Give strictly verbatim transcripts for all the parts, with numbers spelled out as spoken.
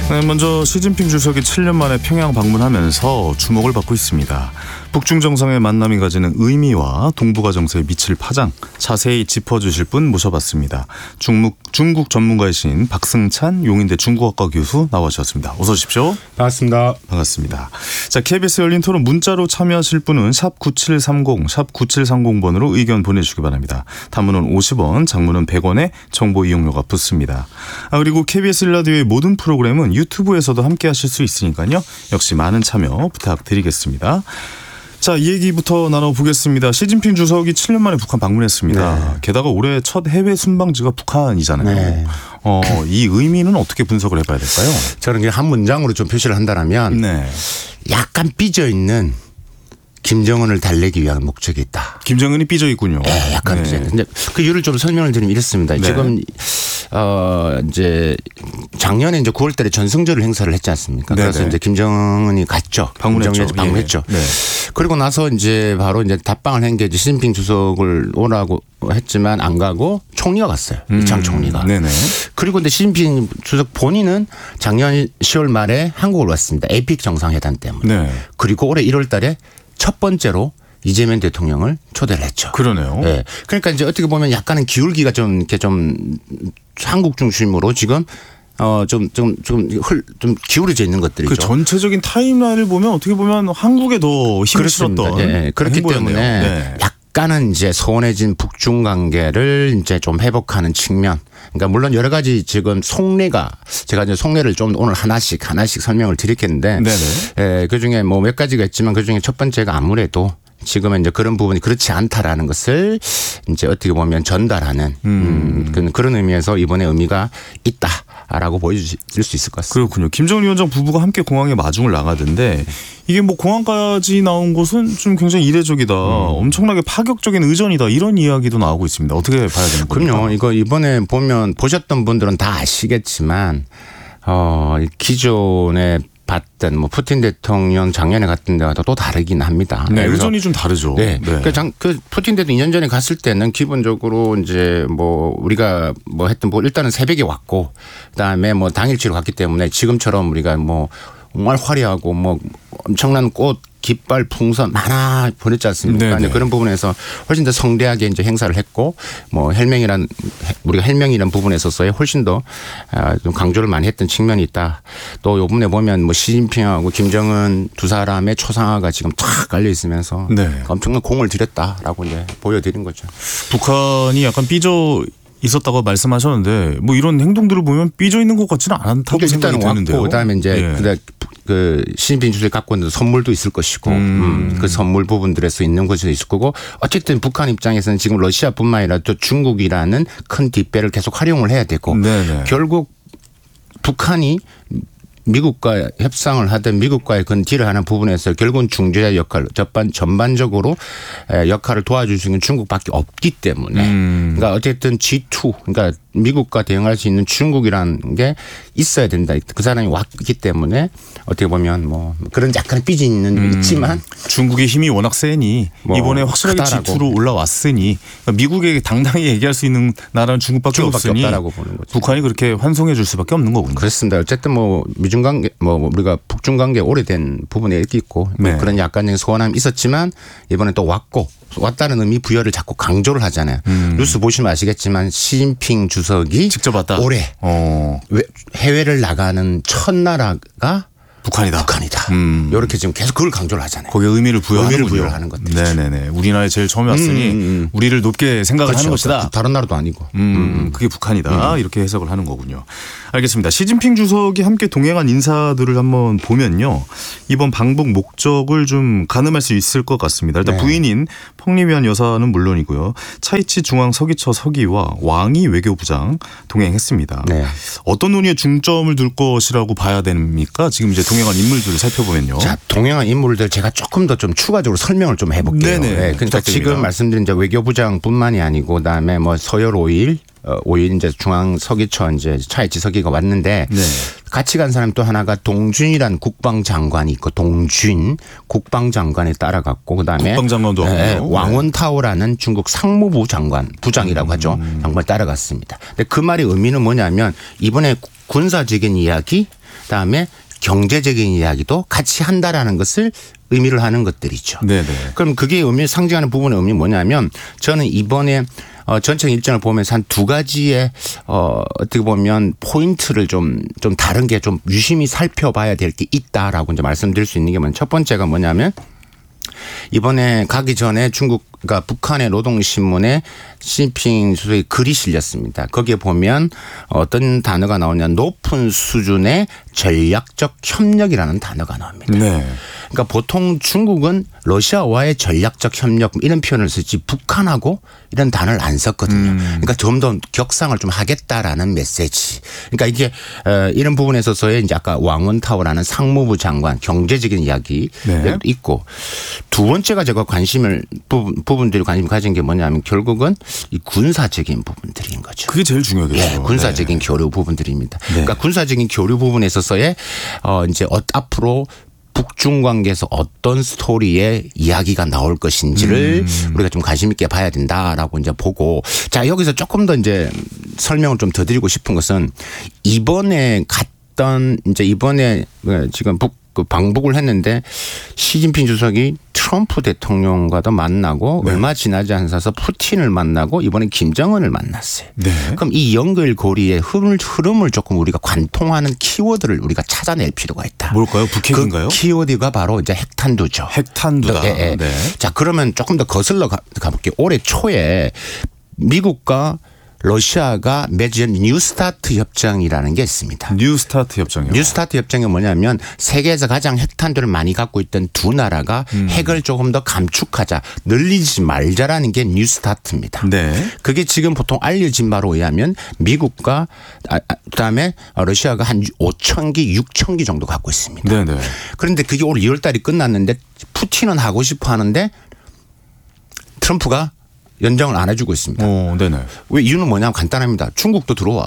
네, 먼저 시진핑 주석이 칠 년 만에 평양 방문하면서 주목을 받고 있습니다. 북중 정상의 만남이 가지는 의미와 동북아 정세에 미칠 파장 자세히 짚어주실 분 모셔봤습니다. 중국, 중국 전문가이신 박승찬 용인대 중국학과 교수 나와주셨습니다. 어서 오십시오. 반갑습니다. 반갑습니다. 자, 케이비에스 열린 토론 문자로 참여하실 분은 샵 구칠삼공, 샵 구칠삼공 번으로 의견 보내주시기 바랍니다. 단문은 오십 원, 장문은 백 원의 정보 이용료가 붙습니다. 아, 그리고 케이비에스 일라디오의 모든 프로그램은 유튜브에서도 함께 하실 수 있으니까요. 역시 많은 참여 부탁드리겠습니다. 자, 이 얘기부터 나눠보겠습니다. 시진핑 주석이 칠 년 만에 북한 방문했습니다. 네. 게다가 올해 첫 해외 순방지가 북한이잖아요. 네. 어, 이 의미는 어떻게 분석을 해봐야 될까요? 저는 한 문장으로 좀 표시를 한다면 네. 약간 삐져있는 김정은을 달래기 위한 목적이 있다. 김정은이 삐져 있군요. 네, 약간 네. 삐져 있는데 그 이유를 좀 설명을 드리면 이렇습니다. 네. 지금 어 이제 작년에 이제 구월달에 전승절 행사를 했지 않습니까? 네네. 그래서 이제 김정은이 갔죠. 방문했죠. 방문했죠. 예. 네. 그리고 나서 이제 바로 이제 답방을 한 게 시진핑 주석을 오라고 했지만 안 가고 총리가 갔어요. 음. 이창 총리가. 네네. 그리고 근데 시진핑 주석 본인은 작년 시월 말에 한국을 왔습니다. 에이펙 정상회담 때문에. 네. 그리고 올해 일월달에 첫 번째로 이재명 대통령을 초대를 했죠. 그러네요. 네. 그러니까 이제 어떻게 보면 약간은 기울기가 좀 이렇게 좀 한국 중심으로 지금 어 좀 좀 좀 흘 좀 기울어져 있는 것들이죠. 그 전체적인 타임라인을 보면 어떻게 보면 한국에 더 힘을 실었던. 네. 그렇기 행보였네요. 때문에 네. 약간은 이제 소원해진 북중 관계를 이제 좀 회복하는 측면. 그러니까 물론 여러 가지 지금 속내가 제가 이제 속내를 좀 오늘 하나씩 하나씩 설명을 드리겠는데 예, 그 중에 뭐 몇 가지가 있지만 그 중에 첫 번째가 아무래도 지금은 이제 그런 부분이 그렇지 않다라는 것을 이제 어떻게 보면 전달하는 음. 음, 그런 의미에서 이번에 의미가 있다라고 보여줄 수 있을 것 같습니다. 그렇군요. 김정은 위원장 부부가 함께 공항에 마중을 나가던데 이게 뭐 공항까지 나온 것은 좀 굉장히 이례적이다. 음. 엄청나게 파격적인 의전이다. 이런 이야기도 나오고 있습니다. 어떻게 봐야 되는 겁니까? 그럼요. 이거 이번에 보면 보셨던 분들은 다 아시겠지만 어, 기존에 봤던 뭐 푸틴 대통령 작년에 갔던 데와 또 다르긴 합니다. 네, 의전이 좀 다르죠. 네, 네. 그, 장, 그 푸틴 대통령 이 년 전에 갔을 때는 기본적으로 이제 뭐 우리가 뭐 했던 뭐 일단은 새벽에 왔고 그다음에 뭐 당일치로 갔기 때문에 지금처럼 우리가 뭐 정말 화려하고 뭐 엄청난 꽃 깃발 풍선 많아 보냈지 않습니까? 근데 그런 부분에서 훨씬 더 성대하게 이제 행사를 했고 뭐 헬명이란 우리가 헬명이란 부분에 있어서 훨씬 더 좀 강조를 많이 했던 측면이 있다. 또 요번에 보면 뭐 시진핑하고 김정은 두 사람의 초상화가 지금 탁 깔려 있으면서 네. 엄청난 공을 들였다라고 이제 보여드린 거죠. 북한이 약간 삐져 있었다고 말씀하셨는데 뭐 이런 행동들을 보면 삐져 있는 것 같지는 않다고 생각이 드는데요. 그다음에 이제 예. 그 시진핑 주석이 갖고 있는 선물도 있을 것이고 음. 음, 그 선물 부분들에서 있는 것도 있을 거고 어쨌든 북한 입장에서는 지금 러시아뿐만 아니라 또 중국이라는 큰 뒷배를 계속 활용을 해야 되고 네네. 결국 북한이 미국과 협상을 하든 미국과의 그 딜을 하는 부분에서 결국은 중재자 역할, 전반, 전반적으로 역할을 도와줄 수 있는 중국밖에 없기 때문에 음. 그러니까 어쨌든 지 투 그러니까 미국과 대응할 수 있는 중국이라는 게 있어야 된다. 그 사람이 왔기 때문에 어떻게 보면 뭐 그런 약간 삐져 있는 음. 있지만 중국의 힘이 워낙 세니 뭐 이번에 확실하게 지 투로 올라왔으니 그러니까 미국에게 당당히 얘기할 수 있는 나라는 중국밖에, 중국밖에 없으니 없다라고 보는 거죠. 북한이 그렇게 환송해 줄 수밖에 없는 거군요. 그렇습니다. 어쨌든 뭐 미중 관계 뭐 우리가 북중 관계 오래된 부분에 있고 네. 뭐 그런 약간의 소원함이 있었지만 이번에 또 왔고 왔다는 의미 부여를 자꾸 강조를 하잖아요. 음. 뉴스 보시면 아시겠지만 시진핑 주석이 직접 왔다. 올해 어. 해외를 나가는 첫 나라가 북한이다. 북한이다. 음. 이렇게 지금 계속 그걸 강조를 하잖아요. 거기에 의미를 부여하는 의미를 부여하는 것들. 네네네. 우리나라에 제일 처음에 왔으니 음, 음. 우리를 높게 생각을 그렇죠. 하는 것이다. 다른 나라도 아니고. 음, 음. 그게 북한이다. 음. 이렇게 해석을 하는 거군요. 알겠습니다. 시진핑 주석이 함께 동행한 인사들을 한번 보면요. 이번 방북 목적을 좀 가늠할 수 있을 것 같습니다. 일단 네. 부인인 펑리미안 여사는 물론이고요. 차이치 중앙 서기처 서기와 왕이 외교부장 동행했습니다. 네. 어떤 논의에 중점을 둘 것이라고 봐야 됩니까? 지금 이제 동행한 인물들을 살펴보면요. 자, 동행한 인물들 제가 조금 더 좀 추가적으로 설명을 좀 해볼게요. 네네. 네, 그러니까 부탁드립니다. 지금 말씀드린 이제 외교부장뿐만이 아니고 그다음에 뭐 서열 오 일, 오 일 이제 중앙 서기처 이제 차이치 서기가 왔는데 네. 같이 간 사람 또 하나가 동준이란 국방장관이 있고 동준 국방장관에 따라갔고 그다음에 국방장관도 네, 왕원타오라는 중국 상무부 장관 부장이라고 하죠. 음. 장관 따라갔습니다. 근데 그 말의 의미는 뭐냐면 이번에 군사적인 이야기 그다음에 경제적인 이야기도 같이 한다라는 것을 의미를 하는 것들이죠. 네네. 그럼 그게 의미 상징하는 부분의 의미 뭐냐면 저는 이번에 어, 전체 일정을 보면서 한 두 가지의 어, 어떻게 보면 포인트를 좀, 좀 다른 게 좀 유심히 살펴봐야 될 게 있다라고 이제 말씀드릴 수 있는 게 뭐냐면 첫 번째가 뭐냐면 이번에 가기 전에 중국, 그러니까 북한의 노동신문에 시진핑 주석의 글이 실렸습니다. 거기에 보면 어떤 단어가 나오냐 높은 수준의 전략적 협력이라는 단어가 나옵니다. 네. 그러니까 보통 중국은 러시아와의 전략적 협력 이런 표현을 쓰지 북한하고 이런 단어를 안 썼거든요. 음. 그러니까 좀 더 격상을 좀 하겠다라는 메시지. 그러니까 이게 이런 부분에 있어서의 이제 아까 왕원타오라는 상무부 장관 경제적인 이야기 네. 있고 두 번째가 제가 관심을 부분, 부분들이 관심 가진 게 뭐냐면 결국은 이 군사적인 부분들인 거죠. 그게 제일 중요하겠죠. 예, 군사적인 네. 교류 부분들입니다. 네. 그러니까 군사적인 교류 부분에 있어서의 어 이제 앞으로 북중 관계에서 어떤 스토리의 이야기가 나올 것인지를 음. 우리가 좀 관심 있게 봐야 된다라고 이제 보고 자 여기서 조금 더 이제 설명을 좀 더 드리고 싶은 것은 이번에 갔던 이제 이번에 지금 북 그 방북을 했는데 시진핑 주석이 트럼프 대통령과도 만나고 네. 얼마 지나지 않아서 푸틴을 만나고 이번에 김정은을 만났어요. 네. 그럼 이 연결고리의 흐름을, 흐름을 조금 우리가 관통하는 키워드를 우리가 찾아낼 필요가 있다. 뭘까요? 북핵인가요? 그 키워드가 바로 이제 핵탄두죠. 핵탄두다. 네. 네. 네. 자 그러면 조금 더 거슬러 가, 가볼게요. 올해 초에 미국과 러시아가 맺은 뉴스타트 협정이라는 게 있습니다. 뉴스타트 협정이요. 뉴스타트 협정이 뭐냐면 세계에서 가장 핵탄두를 많이 갖고 있던 두 나라가 음. 핵을 조금 더 감축하자, 늘리지 말자라는 게 뉴스타트입니다. 네. 그게 지금 보통 알려진 바로 의하면 미국과 그다음에 러시아가 한 오천 기, 육천 기 정도 갖고 있습니다. 네네. 그런데 그게 올 이월 달이 끝났는데 푸틴은 하고 싶어 하는데 트럼프가 연장을 안 해주고 있습니다. 오, 네네. 왜 이유는 뭐냐면 간단합니다. 중국도 들어와.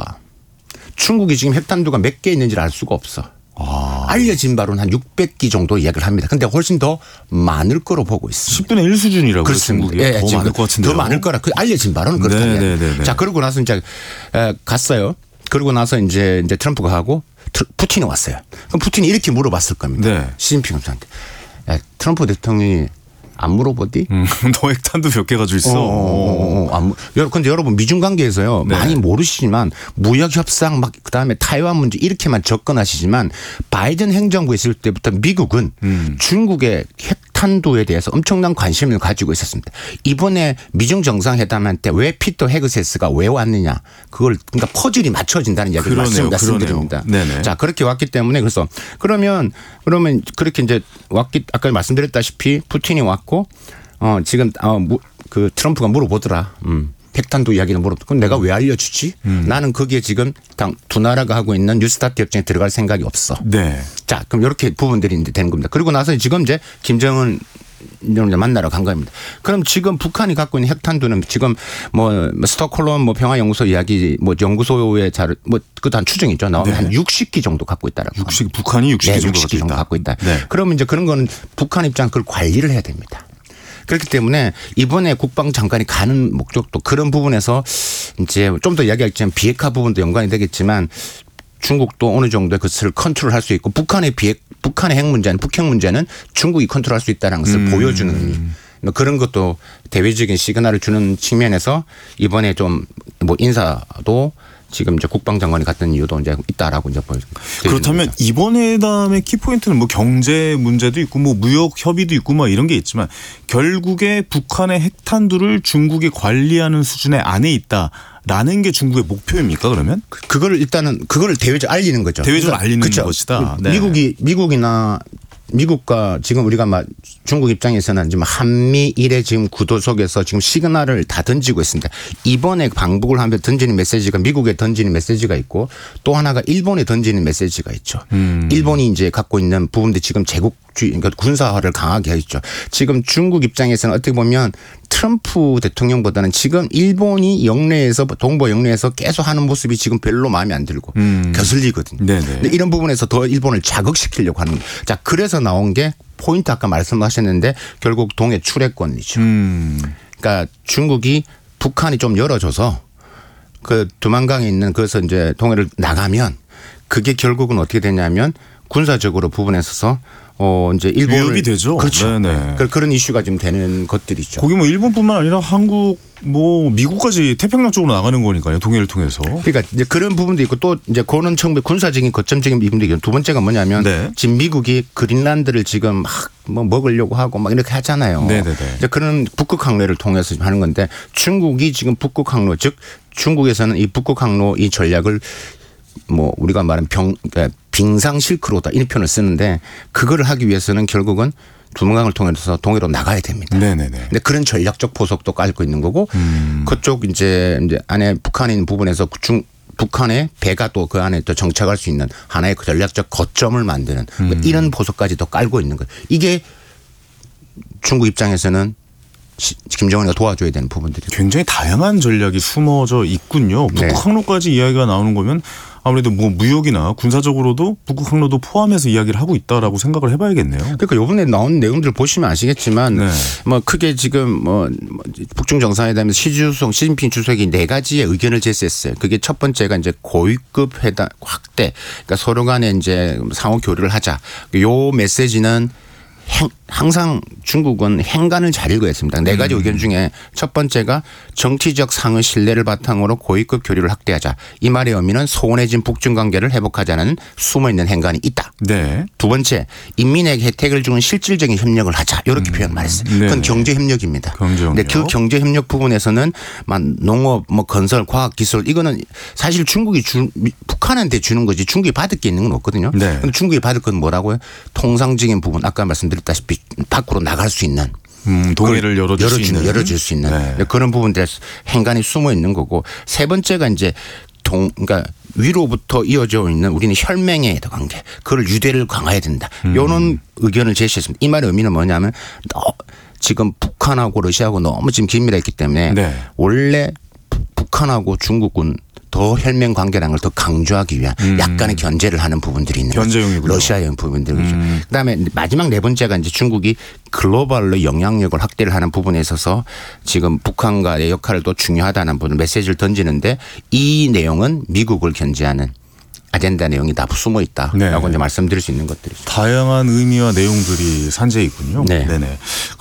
중국이 지금 핵탄두가 몇 개 있는지를 알 수가 없어. 아. 알려진 바로는 한 육백 기 정도 이야기를 합니다. 그런데 훨씬 더 많을 거로 보고 있습니다. 십분의 일 수준이라고요. 그렇습니다. 중국이. 예, 더 많을 것 같은데요. 더 많을 거라. 그 알려진 바로는 그렇다면. 네네네. 자 그러고 나서 이제 갔어요. 그러고 나서 이제 이제 트럼프가 하고 푸틴이 왔어요. 그럼 푸틴이 이렇게 물어봤을 겁니다. 네. 시진핑 선수한테 트럼프 대통령이 안 물어보디? 음, 너 핵탄두 몇 개 가지고 있어. 어, 어, 어, 어. 그런데 여러분 미중 관계에서요 네. 많이 모르시지만 무역 협상 막 그다음에 타이완 문제 이렇게만 접근하시지만 바이든 행정부 있을 때부터 미국은 음. 중국의 핵탄두에 대해서 엄청난 관심을 가지고 있었습니다. 이번에 미중 정상회담할 때 왜 피터 헤그세스가 왜 왔느냐 그걸 그러니까 퍼즐이 맞춰진다는 이야기를 말씀, 말씀드립니다. 네네. 자 그렇게 왔기 때문에 그래서 그러면 그러면 그렇게 이제 왔기 아까 말씀드렸다시피 푸틴이 왔고 어 지금 어 그 트럼프가 물어보더라. 음. 핵탄두 이야기는 물어보고 그럼 내가 왜 알려주지? 음. 나는 거기에 지금 두 나라가 하고 있는 뉴스타트 협정에 들어갈 생각이 없어. 네. 자 그럼 이렇게 부분들이 이제 되는 겁니다. 그리고 나서 지금 이제 김정은 만나러 간 겁니다. 그럼 지금 북한이 갖고 있는 핵탄두는 지금 뭐 스톡홀름 뭐 평화연구소 이야기 뭐 연구소의 자료 뭐 그것도 한 추정이죠. 나오면 네. 한 육십 기 정도 갖고 있다라고. 육십 북한이 육십 기 네, 정도 육십 기 갖고, 정도 있다. 갖고 있다. 네. 그러면 이제 그런 거는 북한 입장 그걸 관리를 해야 됩니다. 그렇기 때문에 이번에 국방장관이 가는 목적도 그런 부분에서 이제 좀 더 이야기하겠지만 비핵화 부분도 연관이 되겠지만 중국도 어느 정도의 것을 컨트롤할 수 있고 북한의 비핵 북한의 핵 문제는 북핵 문제는 중국이 컨트롤할 수 있다는 것을 음. 보여주는 의미. 그런 것도 대외적인 시그널을 주는 측면에서 이번에 좀 뭐 인사도 지금 이제 국방장관이 갔던 이유도 이제 있다라고 이제 보여집니다. 그렇다면 이번 회담의 키포인트는 뭐 경제 문제도 있고 뭐 무역 협의도 있고 뭐 이런 게 있지만 결국에 북한의 핵탄두를 중국이 관리하는 수준의 안에 있다라는 게 중국의 목표입니까 그러면? 그걸 일단은 그걸 대외적으로 알리는 거죠. 대외적으로 알리는 그렇죠. 것이다. 네. 미국이 미국이나 미국과 지금 우리가 막 중국 입장에서는 지금 한미일의 지금 구도 속에서 지금 시그널을 다 던지고 있습니다. 이번에 방북을 하면 던지는 메시지가 미국에 던지는 메시지가 있고 또 하나가 일본에 던지는 메시지가 있죠. 음. 일본이 이제 갖고 있는 부분들 지금 제국주의 그러니까 군사화를 강하게 했죠. 지금 중국 입장에서는 어떻게 보면 트럼프 대통령보다는 지금 일본이 영내에서 동부 영내에서 계속 하는 모습이 지금 별로 마음에 안 들고 음. 거슬리거든요. 네네. 근데 이런 부분에서 더 일본을 자극시키려고 하는 거예요. 자 그래서 나온 게 포인트 아까 말씀하셨는데 결국 동해 출애권이죠. 음. 그러니까 중국이 북한이 좀 열어줘서 그 두만강에 있는 그래서 이제 동해를 나가면 그게 결국은 어떻게 되냐면 군사적으로 부분에 있어서 어 이제 일본을 위협이 되죠. 그렇죠. 네네. 그런 이슈가 좀 되는 것들이죠. 거기 뭐 일본뿐만 아니라 한국 뭐 미국까지 태평양 쪽으로 나가는 거니까요. 동해를 통해서. 그러니까 이제 그런 부분도 있고 또 이제 그런 정부 군사적인 거점적인 부분도 있고 두 번째가 뭐냐면 네. 지금 미국이 그린란드를 지금 막 뭐 먹으려고 하고 막 이렇게 하잖아요. 네네네. 이제 그런 북극 항로를 통해서 지금 하는 건데 중국이 지금 북극 항로 즉 중국에서는 이 북극 항로 이 전략을 뭐 우리가 말하는 병 그러니까 빙상 실크로다 이런 표현을 쓰는데 그거를 하기 위해서는 결국은 두문강을 통해서 동해로 나가야 됩니다. 네네네. 근데 그런 전략적 포석도 깔고 있는 거고 음. 그쪽 이제 이제 안에 북한에 있는 부분에서 중 북한의 배가 또 그 안에 또 정착할 수 있는 하나의 그 전략적 거점을 만드는 음. 이런 보석까지도 깔고 있는 거예요. 이게 중국 입장에서는 김정은이가 도와줘야 되는 부분들이 굉장히 다양한 전략이 숨어져 있군요. 북극 네. 항로까지 이야기가 나오는 거면 아무래도 뭐 무역이나 군사적으로도 북극 항로도 포함해서 이야기를 하고 있다라고 생각을 해봐야겠네요. 그러니까 이번에 나온 내용들을 보시면 아시겠지만 네. 뭐 크게 지금 뭐 북중 정상회담에서 시 주석, 시진핑 주석이 네 가지의 의견을 제시했어요. 그게 첫 번째가 이제 고위급 회담 확대, 그러니까 서로 간에 이제 상호 교류를 하자. 요 메시지는 행, 항상 중국은 행간을 잘 읽어야 했습니다. 네 가지 음. 의견 중에 첫 번째가 정치적 상의 신뢰를 바탕으로 고위급 교류를 확대하자. 이 말의 의미는 소원해진 북중 관계를 회복하자는 숨어있는 행간이 있다. 네. 두 번째, 인민에게 혜택을 주는 실질적인 협력을 하자. 이렇게 음. 표현 말했어요. 네. 그건 경제협력입니다. 경제협력. 근데 그 경제협력 부분에서는 농업, 뭐 건설, 과학기술 이거는 사실 중국이 주, 북한한테 주는 거지 중국이 받을 게 있는 건 없거든요. 네. 근데 중국이 받을 건 뭐라고요? 통상적인 부분 아까 말씀드렸다시피 밖으로 나갈 수 있는 음, 동해를 열어줄 수 있는 열어줄 수 있는 네. 그런 부분들에서 행간이 숨어 있는 거고 세 번째가 이제 동 그러니까 위로부터 이어져 있는 우리는 혈맹의 관계 그걸 유대를 강화해야 된다. 이런 음. 의견을 제시했습니다. 이 말의 의미는 뭐냐면 너, 지금 북한하고 러시아하고 너무 지금 긴밀했기 때문에 네. 원래 북한하고 중국은 더 혈맹 관계라는 걸 더 강조하기 위한 음. 약간의 견제를 하는 부분들이 있는 견제용이군요. 러시아의 부분들이죠. 음. 그다음에 마지막 네 번째가 이제 중국이 글로벌로 영향력을 확대를 하는 부분에 있어서 지금 북한과의 역할을 또 중요하다는 부분 메시지를 던지는데 이 내용은 미국을 견제하는 아젠다 내용이 다 숨어 있다라고 네. 이제 말씀드릴 수 있는 것들이죠. 다양한 의미와 내용들이 산재해 있군요. 네. 네네.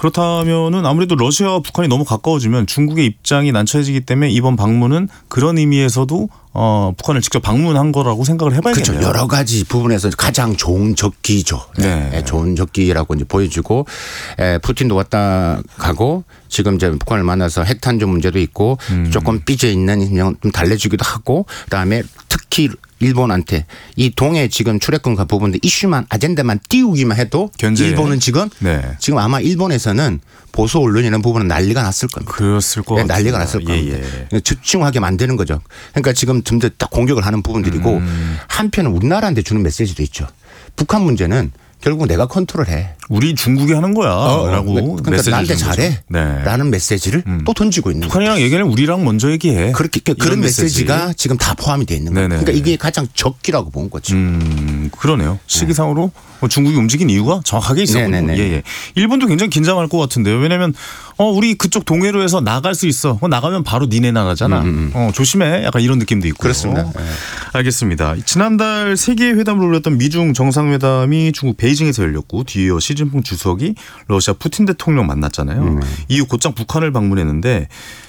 그렇다면은 아무래도 러시아와 북한이 너무 가까워지면 중국의 입장이 난처해지기 때문에 이번 방문은 그런 의미에서도 어, 북한을 직접 방문한 거라고 생각을 해봐야겠네요. 그렇죠. 여러 가지 부분에서 가장 좋은 적기죠. 네. 네. 좋은 적기라고 이제 보여지고 에, 푸틴도 왔다 가고 지금 이제 북한을 만나서 핵탄두 문제도 있고 음. 조금 삐져 있는 좀 달래주기도 하고 그다음에 특히 일본한테 이 동해 지금 출애굽과 부분들 이슈만 아젠다만 띄우기만 해도 견제. 일본은 지금 네. 지금 아마 일본에서는 보수 언론이라는 부분은 난리가 났을 겁니다. 그랬을 것 네, 같아요. 난리가 났을 겁니다. 예, 예. 집중하게 만드는 거죠. 그러니까 지금 좀 더 딱 공격을 하는 부분들이고 음. 한편은 우리나라한테 주는 메시지도 있죠. 북한 문제는 결국 내가 컨트롤해. 우리 중국이 하는 거야. 어, 라고 그러니까 메시지 나한테 잘해. 네. 라는 메시지를 음. 또 던지고 있는 북한이랑 거죠. 얘기는 우리랑 먼저 얘기해. 그렇게 그런 메시지가 메시지. 지금 다 포함이 되어 있는 거예요. 그러니까 이게 가장 적기라고 본 거죠. 음, 그러네요. 시기상으로 네. 중국이 움직인 이유가 정확하게 있었군요. 예, 예. 일본도 굉장히 긴장할 것 같은데요. 왜냐하면 어, 우리 그쪽 동해로 해서 나갈 수 있어. 어, 나가면 바로 니네 나라잖아. 음. 어, 조심해. 약간 이런 느낌도 있고요. 그렇습니다. 네. 알겠습니다. 지난달 세계 회담을 올렸던 미중 정상회담이 중국 베이징에서 열렸고 뒤이어 시진핑 주석이 러시아 푸틴 대통령 만났잖아요. 음. 이후 곧장 북한을 방문했는데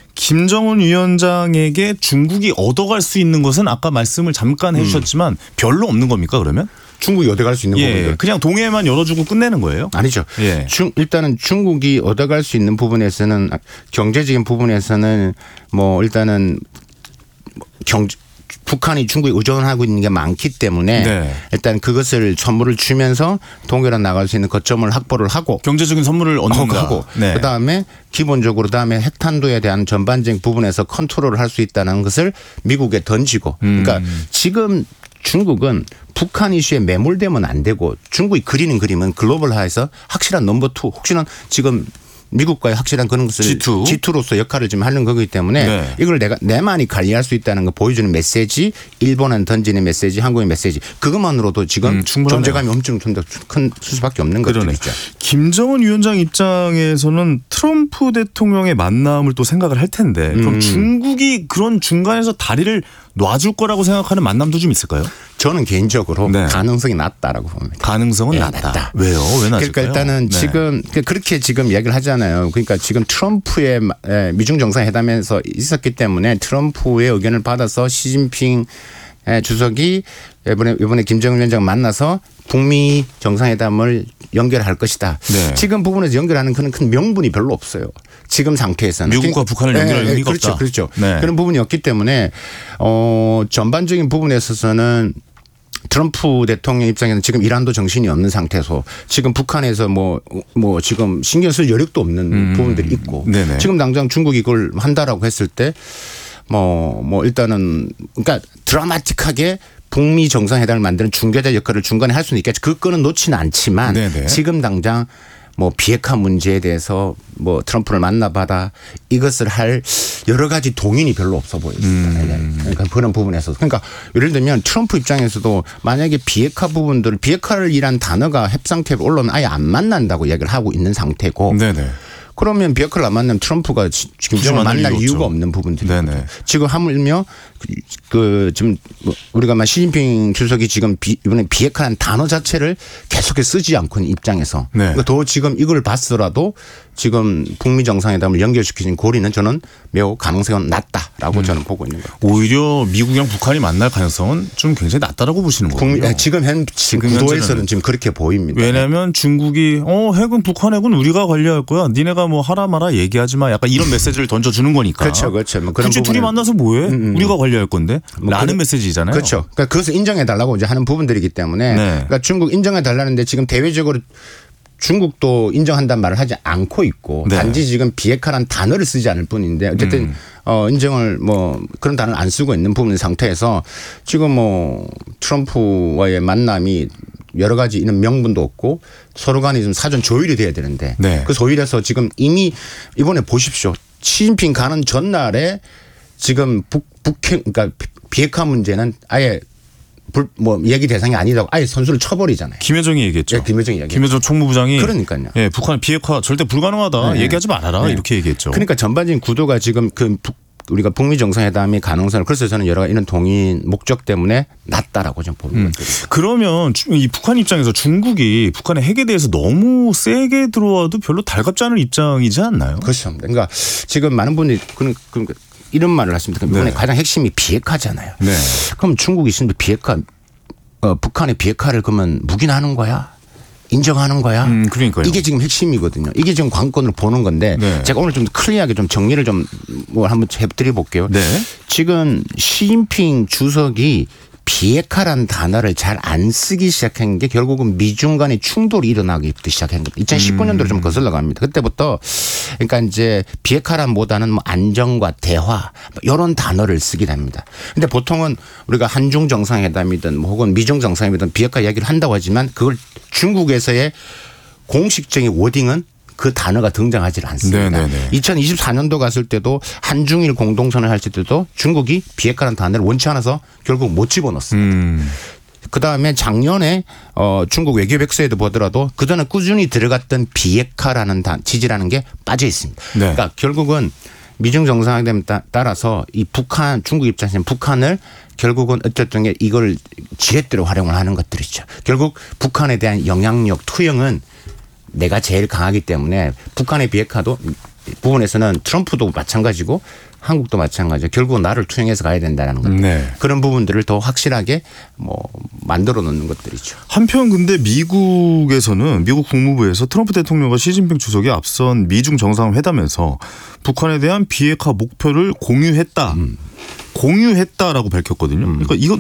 김정은 위원장에게 중국이 얻어갈 수 있는 것은 아까 말씀을 잠깐 해 주셨지만 음. 별로 없는 겁니까 그러면? 중국이 얻어갈 수 있는 예, 부분들. 그냥 동해만 열어주고 끝내는 거예요? 아니죠. 예. 중, 일단은 중국이 얻어갈 수 있는 부분에서는 경제적인 부분에서는 뭐 일단은 경제 북한이 중국에 의존하고 있는 게 많기 때문에 네. 일단 그것을 선물을 주면서 동해로 나갈 수 있는 거점을 확보를 하고 경제적인 선물을 얻는다. 하고 네. 그다음에 기본적으로 그다음에 핵탄두에 대한 전반적인 부분에서 컨트롤을 할 수 있다는 것을 미국에 던지고 음. 그러니까 지금 중국은 북한 이슈에 매몰되면 안 되고 중국이 그리는 그림은 글로벌화해서 확실한 넘버 투 혹시나 지금 미국과의 확실한 그런 것을 지투. 지투로서 역할을 좀 하는 거기 때문에 네. 이걸 내가 내만이 관리할 수 있다는 거 보여주는 메시지, 일본은 던지는 메시지, 한국의 메시지 그것만으로도 지금 음, 존재감이 엄청 큰 수밖에 없는 것들이죠. 김정은 위원장 입장에서는 트럼프 대통령의 만남을 또 생각을 할 텐데 그럼 음. 중국이 그런 중간에서 다리를 놔줄 거라고 생각하는 만남도 좀 있을까요? 저는 개인적으로 네. 가능성이 낮다라고 봅니다. 가능성은 네, 낮다. 낮다. 왜요? 왜 낮을까요? 그러니까 일단은 네. 지금 그렇게 지금 이야기를 하잖아요. 그러니까 지금 트럼프의 미중 정상회담에서 있었기 때문에 트럼프의 의견을 받아서 시진핑 주석이 이번에 이번에 김정은 위원장 만나서 북미 정상회담을 연결할 것이다. 네. 지금 부분에서 연결하는 그런 큰 명분이 별로 없어요. 지금 상태에서는 미국과 북한을 연결할 네, 의미가 그렇죠, 없다. 그렇죠. 네. 그런 부분이 없기 때문에 어, 전반적인 부분에 있어서는 트럼프 대통령 입장에는 지금 이란도 정신이 없는 상태에서 지금 북한에서 뭐, 뭐 지금 신경 쓸 여력도 없는 음. 부분들이 있고 네네. 지금 당장 중국이 그걸 한다라고 했을 때 뭐, 뭐 일단은 그러니까 드라마틱하게 북미 정상회담을 만드는 중개자 역할을 중간에 할 수는 있겠죠. 그 건은 놓지는 않지만 네네. 지금 당장 뭐 비핵화 문제에 대해서 뭐 트럼프를 만나봐다 이것을 할 여러 가지 동인이 별로 없어 보입니다. 음. 그러니까 그런 부분에서 그러니까 예를 들면 트럼프 입장에서도 만약에 비핵화 부분들 비핵화를이란 단어가 협상태에 올라오면 아예 안 만난다고 이야기를 하고 있는 상태고 네네. 그러면 비핵화를 안 만나면 트럼프가 김정을 만날 만날 이유가 이유가 없죠. 없는 부분들이 네네. 지금 하물며 그, 그 지금 우리가 막 시진핑 주석이 지금 비, 이번에 비핵화라는 단어 자체를 계속해서 쓰지 않고 있는 입장에서 네. 그러니까 더 지금 이걸 봤더라도 지금 북미 정상회담을 연결시키는 고리는 저는 매우 가능성은 낮다라고 음. 저는 보고 있는 거예요. 오히려 미국이랑 북한이 만날 가능성은 좀 굉장히 낮다라고 보시는 거군요. 북미, 네, 지금 현 지금 지금 구도에서는 현재는. 지금 그렇게 보입니다. 왜냐하면 중국이 어 핵은 북한 핵은 우리가 관리할 거야. 니네가 뭐 하라 마라 얘기하지 마. 약간 이런 메시지를 던져주는 거니까. 그렇죠, 그렇죠. 뭐 그런 굳이 둘이 부분은- 만나서 뭐해? 음, 음. 우리가 관리할 건데. 뭐 라는 그런- 메시지잖아요. 그렇죠. 그러니까 그것을 인정해 달라고 이제 하는 부분들이기 때문에 네. 그러니까 중국 인정해 달라는데 지금 대외적으로 중국도 인정한다는 말을 하지 않고 있고 네. 단지 지금 비핵화란 단어를 쓰지 않을 뿐인데 어쨌든 음. 어 인정을 뭐 그런 단어를 안 쓰고 있는 부분 상태에서 지금 뭐 트럼프와의 만남이 여러 가지 이런 명분도 없고 서로 간에 좀 사전 조율이 돼야 되는데 네. 그 조율에서 지금 이미 이번에 보십시오. 시진핑 가는 전날에 지금 북, 북핵 그러니까 비핵화 문제는 아예 불, 뭐 얘기 대상이 아니라고 아예 선수를 쳐버리잖아요. 김여정이 얘기했죠. 예, 김여정이 얘기했죠. 김여정 총무부장이 그러니까요. 예, 북한 비핵화 절대 불가능하다. 네. 얘기하지 말아라. 네. 이렇게 얘기했죠. 그러니까 전반적인 구도가 지금 그 북, 우리가 북미 정상회담의 가능성을 그래서 저는 여러 가지 이런 동의 목적 때문에 낮다라고 좀 보는 음. 것들이. 그러면 주- 이 북한 입장에서 중국이 북한의 핵에 대해서 너무 세게 들어와도 별로 달갑지 않은 입장이지 않나요? 그렇죠. 그러니까 지금 많은 분들이 그런, 그런 이런 말을 하십니다. 이번에 네. 가장 핵심이 비핵화잖아요. 네. 그럼 중국이 있으면 비핵화, 어, 북한의 비핵화를 그러면 묵인하는 거야? 인정하는 거야? 음, 그러니까요. 이게 지금 핵심이거든요. 이게 지금 관건으로 보는 건데 네. 제가 오늘 좀 클리어하게 좀 정리를 좀 뭐 한번 해드려 볼게요. 네. 지금 시진핑 주석이 비핵화라는 단어를 잘 안 쓰기 시작한 게 결국은 미중 간의 충돌이 일어나기 시작한 겁니다. 이천십구 년도로 좀 거슬러 갑니다. 그때부터 그러니까 이제 비핵화란보다는 뭐 안정과 대화 이런 단어를 쓰게 됩니다. 근데 보통은 우리가 한중 정상회담이든 뭐 혹은 미중 정상회담이든 비핵화 이야기를 한다고 하지만 그걸 중국에서의 공식적인 워딩은 그 단어가 등장하지 않습니다. 네네네. 이천이십사 년도 갔을 때도 한중일 공동선언을 할 때도 중국이 비핵화라는 단어를 원치 않아서 결국 못 집어넣었습니다. 음. 그다음에 작년에 어 중국 외교백서에도 보더라도 그전에 꾸준히 들어갔던 비핵화라는 단 지지라는 게 빠져 있습니다. 네. 그러니까 결국은 미중 정상회담에 따라서 이 북한 중국 입장에서는 북한을 결국은 어쨌든 이걸 지렛대로 활용을 하는 것들이죠. 결국 북한에 대한 영향력 투영은 내가 제일 강하기 때문에 북한의 비핵화도 부분에서는 트럼프도 마찬가지고 한국도 마찬가지고 결국은 나를 투영해서 가야 된다는 것. 네. 그런 부분들을 더 확실하게 뭐 만들어 놓는 것들이죠. 한편 근데 미국에서는 미국 국무부에서 트럼프 대통령과 시진핑 주석이 앞선 미중 정상회담에서 북한에 대한 비핵화 목표를 공유했다. 음. 공유했다라고 밝혔거든요. 그러니까 이건